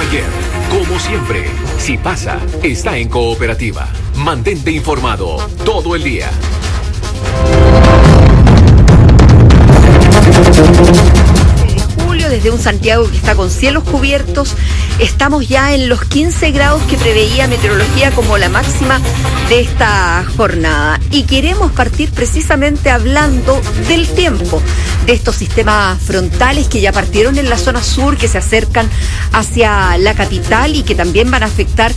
ayer. Como siempre, si pasa, está en Cooperativa. Mantente informado todo el día. Desde un Santiago que está con cielos cubiertos, estamos ya en los 15 grados que preveía meteorología como la máxima de esta jornada. Y queremos partir precisamente hablando del tiempo, de estos sistemas frontales que ya partieron en la zona sur, que se acercan hacia la capital y que también van a afectar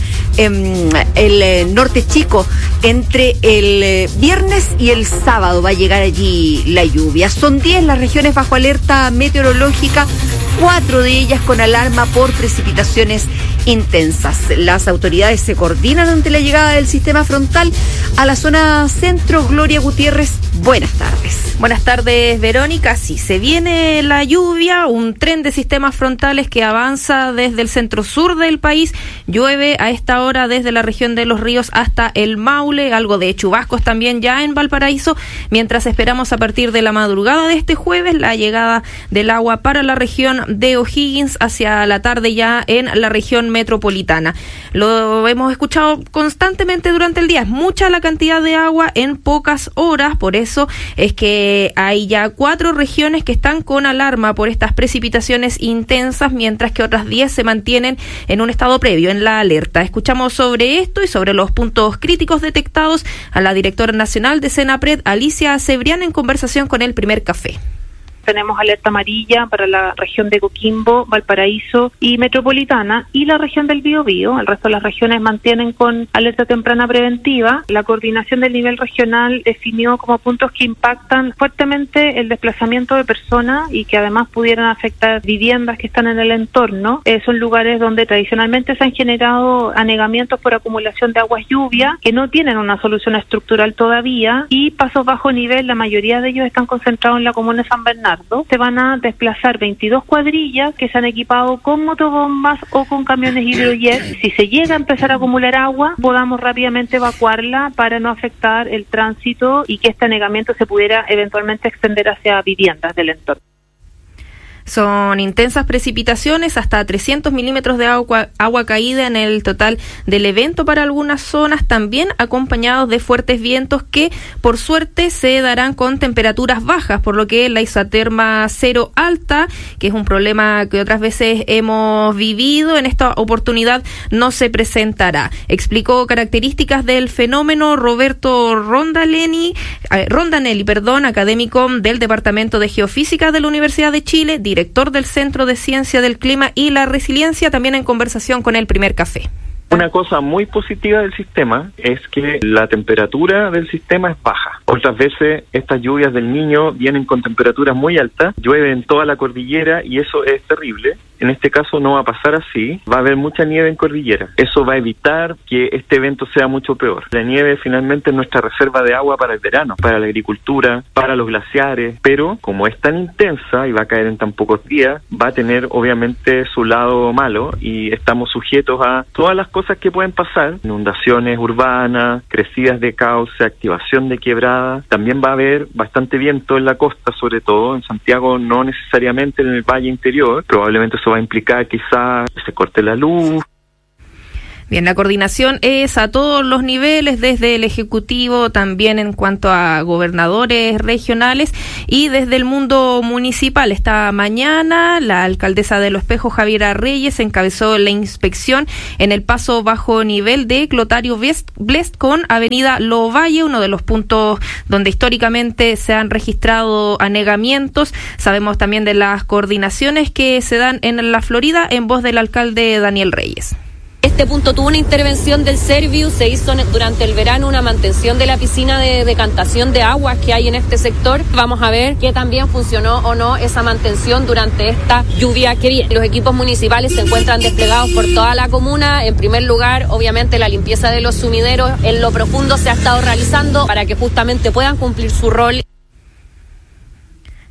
el norte chico. Entre el viernes y el sábado va a llegar allí la lluvia. Son 10 las regiones bajo alerta meteorológica, 4 de ellas con alarma por precipitaciones intensas. Las autoridades se coordinan ante la llegada del sistema frontal a la zona centro. Gloria Gutiérrez, buenas tardes. Buenas tardes, Verónica. Sí, se viene la lluvia, un tren de sistemas frontales que avanza desde el centro sur del país. Llueve a esta hora desde la región de Los Ríos hasta el Maule, algo de chubascos también ya en Valparaíso, mientras esperamos a partir de la madrugada de este jueves la llegada del agua para la región de O'Higgins, hacia la tarde ya en la región metropolitana. Lo hemos escuchado constantemente durante el día, es mucha la cantidad de agua en pocas horas, por eso es que hay ya 4 regiones que están con alarma por estas precipitaciones intensas, mientras que otras 10 se mantienen en un estado previo, en la alerta. Escuchamos sobre esto y sobre los puntos críticos detectados a la directora nacional de Senapred, Alicia Cebrián, en conversación con El Primer Café. Tenemos alerta amarilla para la región de Coquimbo, Valparaíso y Metropolitana, y la región del Biobío. El resto de las regiones mantienen con alerta temprana preventiva. La coordinación del nivel regional definió como puntos que impactan fuertemente el desplazamiento de personas y que además pudieran afectar viviendas que están en el entorno. Son lugares donde tradicionalmente se han generado anegamientos por acumulación de aguas lluvia que no tienen una solución estructural todavía, y pasos bajo nivel, la mayoría de ellos están concentrados en la comuna de San Bernardo. Se van a desplazar 22 cuadrillas que se han equipado con motobombas o con camiones hidrojet. Si se llega a empezar a acumular agua, podamos rápidamente evacuarla para no afectar el tránsito y que este anegamiento se pudiera eventualmente extender hacia viviendas del entorno. Son intensas precipitaciones, hasta 300 milímetros de agua caída en el total del evento para algunas zonas, también acompañados de fuertes vientos que, por suerte, se darán con temperaturas bajas, por lo que la isoterma cero alta, que es un problema que otras veces hemos vivido, en esta oportunidad no se presentará. Explicó características del fenómeno Roberto Rondanelli, académico del Departamento de Geofísica de la Universidad de Chile, director del Centro de Ciencia del Clima y la Resiliencia, también en conversación con El Primer Café. Una cosa muy positiva del sistema es que la temperatura del sistema es baja. Otras veces estas lluvias del Niño vienen con temperaturas muy altas, llueve en toda la cordillera y eso es terrible. En este caso no va a pasar así, va a haber mucha nieve en cordillera. Eso va a evitar que este evento sea mucho peor. La nieve finalmente es nuestra reserva de agua para el verano, para la agricultura, para los glaciares, pero como es tan intensa y va a caer en tan pocos días, va a tener obviamente su lado malo y estamos sujetos a todas las cosas que pueden pasar: inundaciones urbanas, crecidas de cauce, activación de quebradas. También va a haber bastante viento en la costa, sobre todo en Santiago, no necesariamente en el valle interior. Probablemente eso va a implicar quizás que se corte la luz. Bien, la coordinación es a todos los niveles, desde el Ejecutivo, también en cuanto a gobernadores regionales y desde el mundo municipal. Esta mañana la alcaldesa de Los Espejos, Javiera Reyes, encabezó la inspección en el paso bajo nivel de Clotario Blest con Avenida Lovalle, uno de los puntos donde históricamente se han registrado anegamientos. Sabemos también de las coordinaciones que se dan en la Florida, en voz del alcalde Daniel Reyes. Este punto tuvo una intervención del Serviu, se hizo durante el verano una mantención de la piscina de decantación de aguas que hay en este sector. Vamos a ver que también funcionó o no esa mantención durante esta lluvia que viene. Los equipos municipales se encuentran desplegados por toda la comuna. En primer lugar, obviamente, la limpieza de los sumideros en lo profundo se ha estado realizando para que justamente puedan cumplir su rol.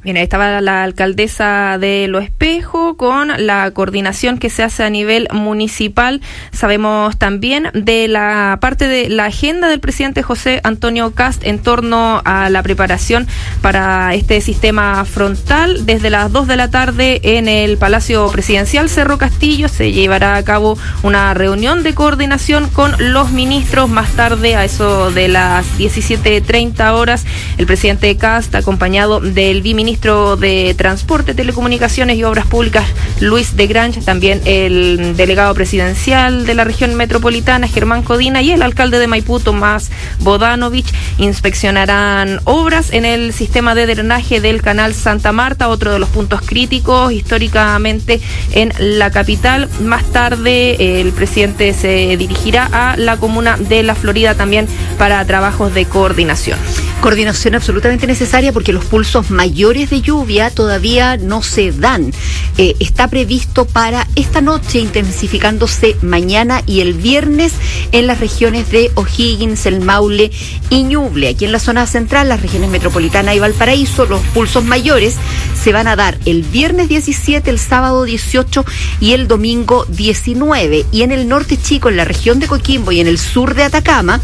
Bien, ahí estaba la alcaldesa de Lo Espejo con la coordinación que se hace a nivel municipal. Sabemos también de la parte de la agenda del presidente José Antonio Kast en torno a la preparación para este sistema frontal. Desde las 2 de la tarde en el Palacio Presidencial Cerro Castillo se llevará a cabo una reunión de coordinación con los ministros. Más tarde, a eso de las 17:30 horas, el presidente Kast, acompañado del viceministro de Transporte, Telecomunicaciones y Obras Públicas, Luis de Grange, también el delegado presidencial de la región metropolitana, Germán Codina, y el alcalde de Maipú, Tomás Bodanovich, inspeccionarán obras en el sistema de drenaje del canal Santa Marta, otro de los puntos críticos históricamente en la capital. Más tarde, el presidente se dirigirá a la comuna de La Florida también para trabajos de coordinación. Coordinación absolutamente necesaria porque los pulsos mayores de lluvia todavía no se dan. Está previsto para esta noche, intensificándose mañana y el viernes en las regiones de O'Higgins, El Maule y Ñuble. Aquí en la zona central, las regiones metropolitana y Valparaíso, los pulsos mayores se van a dar el viernes 17, el sábado 18 y el domingo 19. Y en el norte chico, en la región de Coquimbo y en el sur de Atacama,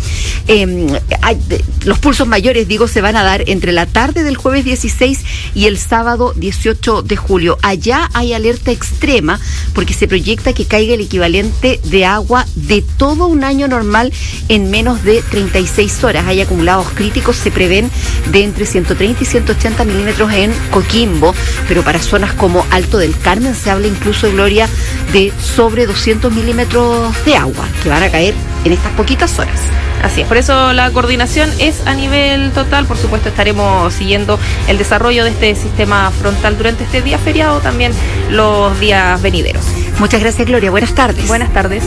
los pulsos mayores, se van a dar entre la tarde del jueves 16 y el sábado 18 de julio. Allá hay alerta extrema porque se proyecta que caiga el equivalente de agua de todo un año normal en menos de 36 horas. Hay acumulados críticos, se prevén de entre 130 y 180 milímetros en Coquimbo, pero para zonas como Alto del Carmen se habla incluso, Gloria, de sobre 200 milímetros de agua que van a caer en estas poquitas horas. Así es, por eso la coordinación es a nivel total. Por supuesto, estaremos siguiendo el desarrollo de este sistema frontal durante este día feriado, también los días venideros. Muchas gracias, Gloria. Buenas tardes. Buenas tardes.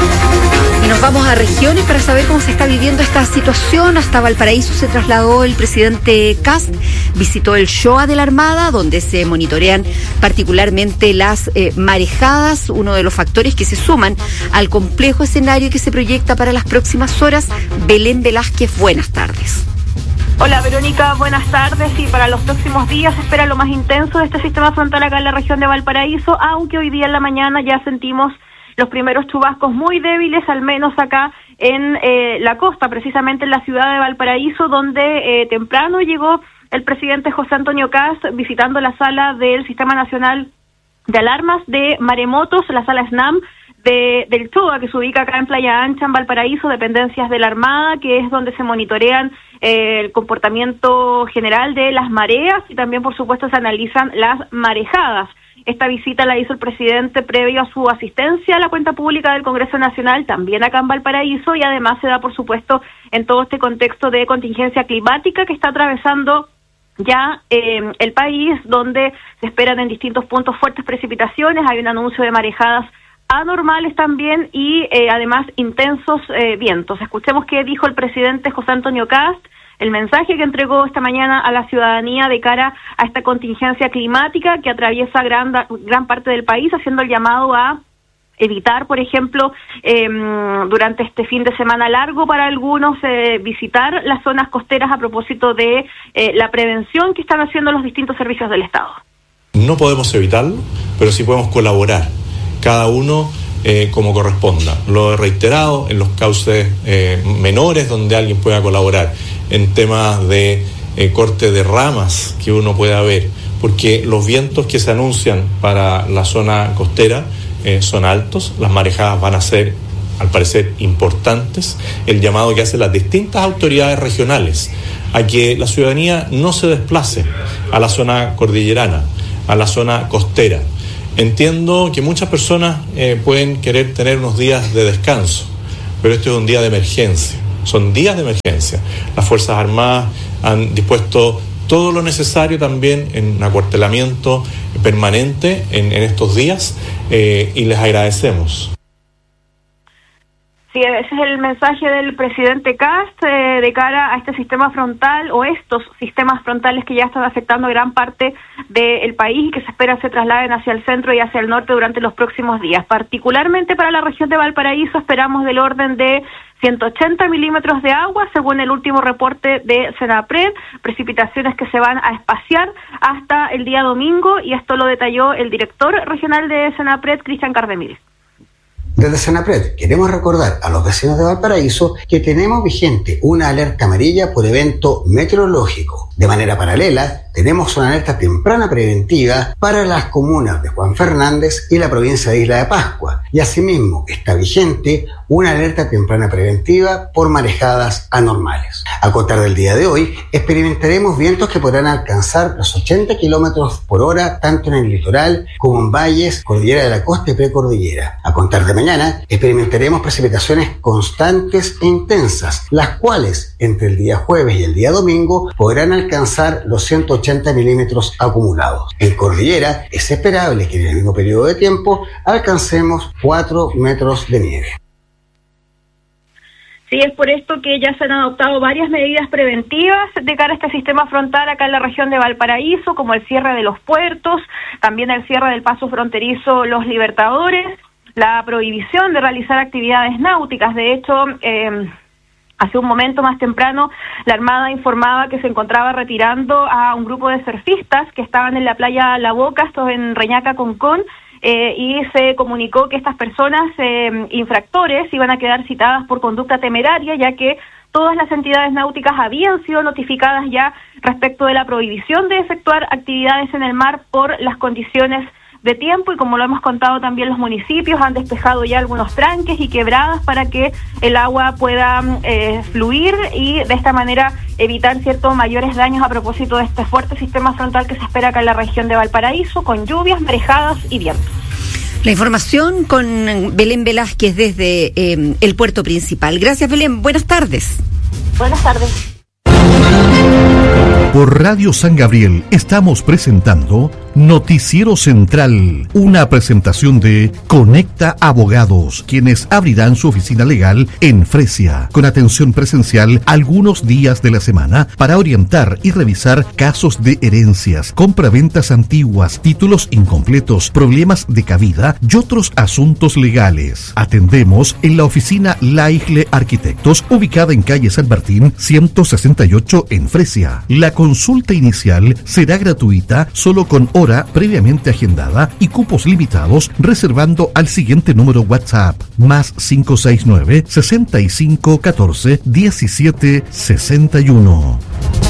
Y nos vamos a regiones para saber cómo se está viviendo esta situación. Hasta Valparaíso se trasladó el presidente Kast, visitó el SHOA de la Armada, donde se monitorean particularmente las marejadas, uno de los factores que se suman al complejo escenario que se proyecta para las próximas horas. Belén Velázquez, buenas tardes. Hola Verónica, buenas tardes. Y para los próximos días se espera lo más intenso de este sistema frontal acá en la región de Valparaíso, aunque hoy día en la mañana ya sentimos los primeros chubascos muy débiles, al menos acá en la costa, precisamente en la ciudad de Valparaíso, donde temprano llegó el presidente José Antonio Kast visitando la sala del Sistema Nacional de Alarmas de Maremotos, la sala SNAM del SHOA, que se ubica acá en Playa Ancha, en Valparaíso, dependencias de la Armada, que es donde se monitorean el comportamiento general de las mareas y también, por supuesto, se analizan las marejadas. Esta visita la hizo el presidente previo a su asistencia a la cuenta pública del Congreso Nacional, también acá en Valparaíso, y además se da, por supuesto, en todo este contexto de contingencia climática que está atravesando ya el país, donde se esperan en distintos puntos fuertes precipitaciones. Hay un anuncio de marejadas anormales también y además intensos vientos. Escuchemos qué dijo el presidente José Antonio Kast, el mensaje que entregó esta mañana a la ciudadanía de cara a esta contingencia climática que atraviesa gran parte del país, haciendo el llamado a evitar, por ejemplo, durante este fin de semana largo para algunos, visitar las zonas costeras a propósito de la prevención que están haciendo los distintos servicios del Estado. No podemos evitarlo, pero sí podemos colaborar, cada uno como corresponda. Lo he reiterado en los cauces menores donde alguien pueda colaborar, en temas de corte de ramas que uno pueda ver, porque los vientos que se anuncian para la zona costera son altos, las marejadas van a ser, al parecer, importantes. El llamado que hacen las distintas autoridades regionales a que la ciudadanía no se desplace a la zona cordillerana, a la zona costera. Entiendo que muchas personas pueden querer tener unos días de descanso, pero esto es un día de emergencia, son días de emergencia. Las Fuerzas Armadas han dispuesto todo lo necesario también en acuartelamiento permanente en estos días y les agradecemos. Sí, ese es el mensaje del presidente Kast de cara a este sistema frontal o estos sistemas frontales que ya están afectando gran parte del país y que se espera se trasladen hacia el centro y hacia el norte durante los próximos días. Particularmente para la región de Valparaíso esperamos del orden de 180 milímetros de agua, según el último reporte de Senapred, precipitaciones que se van a espaciar hasta el día domingo, y esto lo detalló el director regional de Senapred, Cristian Cardemil. Desde Senapred queremos recordar a los vecinos de Valparaíso que tenemos vigente una alerta amarilla por evento meteorológico. De manera paralela, tenemos una alerta temprana preventiva para las comunas de Juan Fernández y la provincia de Isla de Pascua. Y asimismo está vigente una alerta temprana preventiva por marejadas anormales. A contar del día de hoy, experimentaremos vientos que podrán alcanzar los 80 kilómetros por hora tanto en el litoral como en valles, cordillera de la costa y precordillera. A contar de mañana, experimentaremos precipitaciones constantes e intensas, las cuales entre el día jueves y el día domingo podrán alcanzar los 180 milímetros acumulados. En cordillera es esperable que en el mismo periodo de tiempo alcancemos 4 metros de nieve. Sí, es por esto que ya se han adoptado varias medidas preventivas de cara a este sistema frontal acá en la región de Valparaíso, como el cierre de los puertos, también el cierre del paso fronterizo Los Libertadores, la prohibición de realizar actividades náuticas. De hecho, hace un momento más temprano, la Armada informaba que se encontraba retirando a un grupo de surfistas que estaban en la playa La Boca, esto en Reñaca, Concón, y se comunicó que estas personas infractores iban a quedar citadas por conducta temeraria, ya que todas las entidades náuticas habían sido notificadas ya respecto de la prohibición de efectuar actividades en el mar por las condiciones de tiempo, y como lo hemos contado también, los municipios han despejado ya algunos tranques y quebradas para que el agua pueda fluir y de esta manera evitar ciertos mayores daños a propósito de este fuerte sistema frontal que se espera acá en la región de Valparaíso, con lluvias, marejadas y vientos. La información con Belén Velázquez desde el puerto principal. Gracias, Belén. Buenas tardes. Buenas tardes. Por Radio San Gabriel estamos presentando Noticiero Central, una presentación de Conecta Abogados, quienes abrirán su oficina legal en Fresia, con atención presencial algunos días de la semana para orientar y revisar casos de herencias, compraventas antiguas, títulos incompletos, problemas de cabida y otros asuntos legales. Atendemos en la oficina Laigle Arquitectos, ubicada en calle San Martín 168 en Fresia. La consulta inicial será gratuita, solo con hora previamente agendada y cupos limitados, reservando al siguiente número WhatsApp, más 569-6514-1761.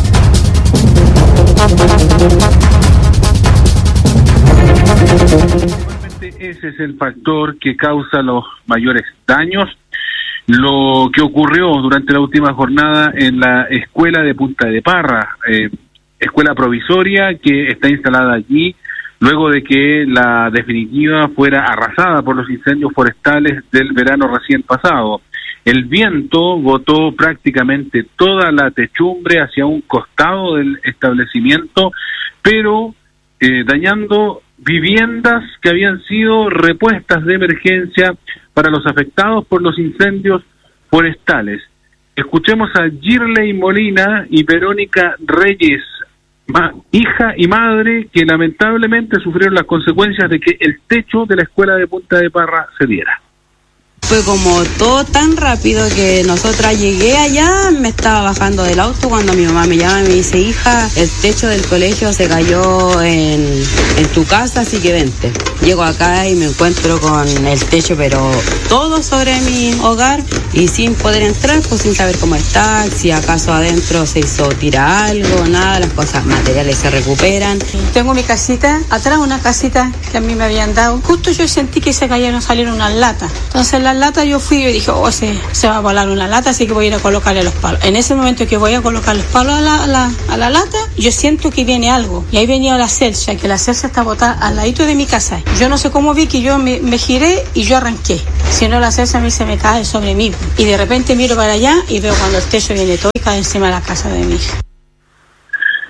Ese es el factor que causa los mayores daños. Lo que ocurrió durante la última jornada en la escuela de Punta de Parra, escuela provisoria que está instalada allí luego de que la definitiva fuera arrasada por los incendios forestales del verano recién pasado. El viento botó prácticamente toda la techumbre hacia un costado del establecimiento, pero dañando viviendas que habían sido repuestas de emergencia para los afectados por los incendios forestales. Escuchemos a Girley Molina y Verónica Reyes, hija y madre, que lamentablemente sufrieron las consecuencias de que el techo de la escuela de Punta de Parra se diera. Fue como todo tan rápido que llegué allá, me estaba bajando del auto cuando mi mamá me llama y me dice: hija, el techo del colegio se cayó en tu casa, así que vente. Llego acá y me encuentro con el techo, pero todo sobre mi hogar, y sin poder entrar, pues sin saber cómo está, si acaso adentro se hizo tirar algo, nada, las cosas materiales se recuperan. Tengo mi casita, atrás una casita que a mí me habían dado. Justo yo sentí que se cayeron, salieron unas latas. Entonces las latas yo fui y dije: se va a volar una lata, así que voy a ir a colocarle los palos. En ese momento que voy a colocar los palos a la lata, yo siento que viene algo. Y ahí venía la Celsa, que la Celsa está botada al ladito de mi casa. Yo no sé cómo vi que yo me giré y yo arranqué. Si no, la Celsa a mí se me cae sobre mí. Y de repente miro para allá y veo cuando el techo viene todo y cae encima de la casa de mi hija.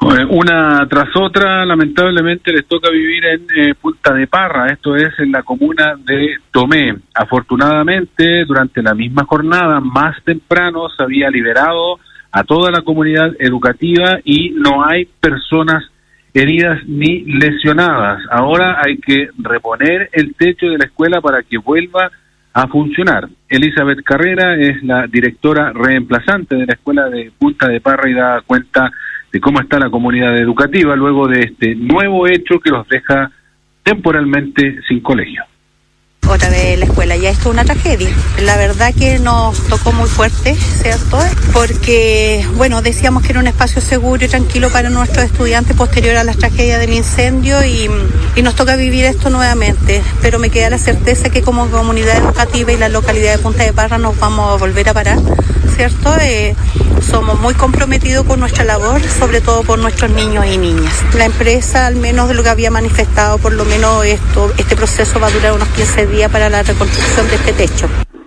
Una tras otra, lamentablemente, les toca vivir en Punta de Parra, esto es en la comuna de Tomé. Afortunadamente, durante la misma jornada, más temprano, se había liberado a toda la comunidad educativa y no hay personas heridas ni lesionadas. Ahora hay que reponer el techo de la escuela para que vuelva a funcionar. Elizabeth Carrera es la directora reemplazante de la escuela de Punta de Parra y da cuenta de cómo está la comunidad educativa luego de este nuevo hecho que los deja temporalmente sin colegio. Otra vez la escuela, ya esto es una tragedia. La verdad que nos tocó muy fuerte, ¿cierto? Porque, bueno, decíamos que era un espacio seguro y tranquilo para nuestros estudiantes posterior a la tragedia del incendio y nos toca vivir esto nuevamente. Pero me queda la certeza que como comunidad educativa y la localidad de Punta de Parra nos vamos a volver a parar, ¿cierto? Somos muy comprometidos con nuestra labor, sobre todo por nuestros niños y niñas. La empresa, al menos de lo que había manifestado, por lo menos este proceso va a durar unos 15 días para la reconstrucción de este techo.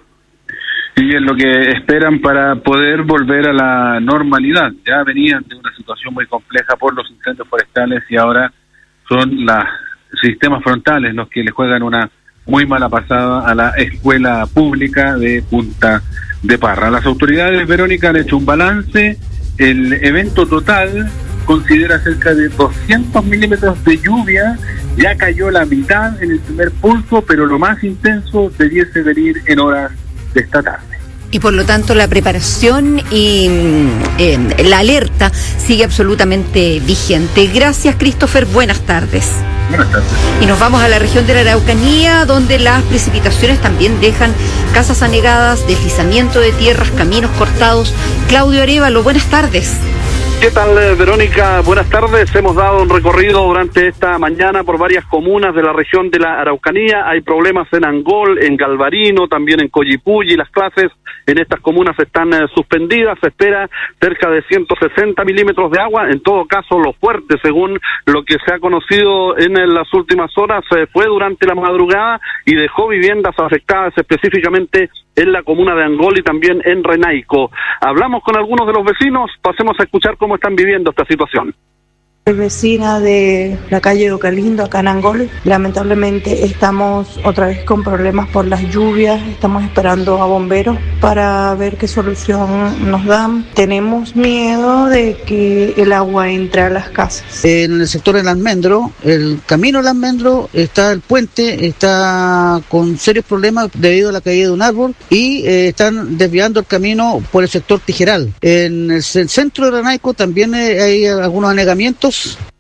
Y es lo que esperan para poder volver a la normalidad. Ya venían de una situación muy compleja por los incendios forestales y ahora son los sistemas frontales los que le juegan una muy mala pasada a la escuela pública de Punta de Parra. Las autoridades, Verónica, han hecho un balance. El evento total considera cerca de 200 milímetros de lluvia. Ya cayó la mitad en el primer pulso, pero lo más intenso debiese venir en horas de esta tarde. Y por lo tanto la preparación y la alerta sigue absolutamente vigente. Gracias, Christopher. Buenas tardes. Buenas tardes. Y nos vamos a la región de la Araucanía, donde las precipitaciones también dejan casas anegadas, deslizamiento de tierras, caminos cortados. Claudio Arévalo, buenas tardes. ¿Qué tal, Verónica? Buenas tardes. Hemos dado un recorrido durante esta mañana por varias comunas de la región de la Araucanía. Hay problemas en Angol, en Galvarino, también en Coyipulli. Las clases en estas comunas están suspendidas. Se espera cerca de 160 milímetros de agua. En todo caso, lo fuerte, según lo que se ha conocido en las últimas horas, fue durante la madrugada y dejó viviendas afectadas específicamente en la comuna de Angol y también en Renaico. Hablamos con algunos de los vecinos. Pasemos a escuchar cómo están viviendo esta situación. Soy vecina de la calle Ocalindo, acá en Angol. Lamentablemente estamos otra vez con problemas por las lluvias. Estamos esperando a bomberos para ver qué solución nos dan. Tenemos miedo de que el agua entre a las casas. En el sector del Almendro, el camino del Almendro, está el puente, está con serios problemas debido a la caída de un árbol y están desviando el camino por el sector Tijeral. En el centro de Renaico también hay algunos anegamientos.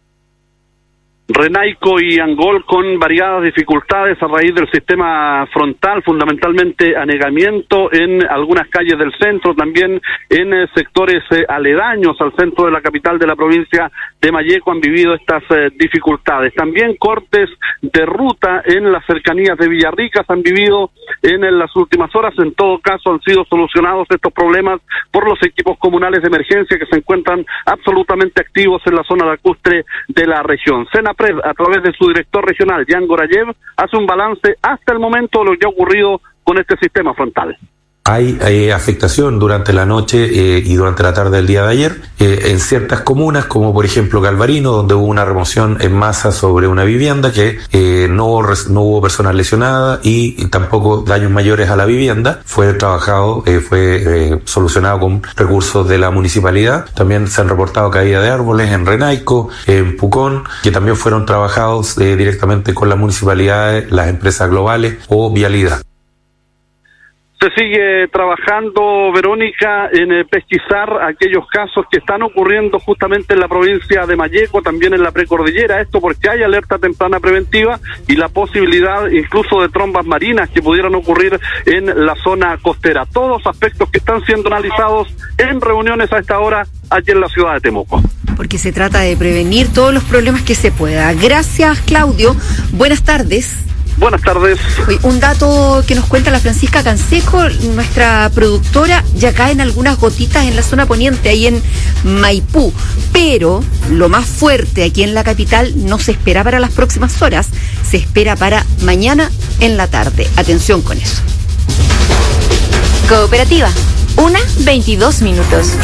Renaico y Angol con variadas dificultades a raíz del sistema frontal, fundamentalmente anegamiento en algunas calles del centro, también en sectores aledaños al centro de la capital de la provincia de Malleco han vivido estas dificultades. También cortes de ruta en las cercanías de Villarrica se han vivido en las últimas horas. En todo caso han sido solucionados estos problemas por los equipos comunales de emergencia que se encuentran absolutamente activos en la zona lacustre de la región. Senapred, a través de su director regional, Jan Gorayev, hace un balance hasta el momento de lo que ha ocurrido con este sistema frontal. Hay afectación durante la noche y durante la tarde del día de ayer en ciertas comunas, como por ejemplo Galvarino, donde hubo una remoción en masa sobre una vivienda que no hubo personas lesionadas y tampoco daños mayores a la vivienda. Fue trabajado, fue solucionado con recursos de la municipalidad. También se han reportado caída de árboles en Renaico, en Pucón, que también fueron trabajados directamente con las municipalidades, las empresas globales o Vialidad. Se sigue trabajando, Verónica, en pesquisar aquellos casos que están ocurriendo justamente en la provincia de Malleco, también en la precordillera. Esto porque hay alerta temprana preventiva y la posibilidad incluso de trombas marinas que pudieran ocurrir en la zona costera. Todos aspectos que están siendo analizados en reuniones a esta hora aquí en la ciudad de Temuco. Porque se trata de prevenir todos los problemas que se pueda. Gracias, Claudio. Buenas tardes. Buenas tardes. Hoy, un dato que nos cuenta la Francisca Canseco, nuestra productora, ya caen algunas gotitas en la zona poniente, ahí en Maipú, pero lo más fuerte aquí en la capital no se espera para las próximas horas, se espera para mañana en la tarde. Atención con eso. Cooperativa, 1:22.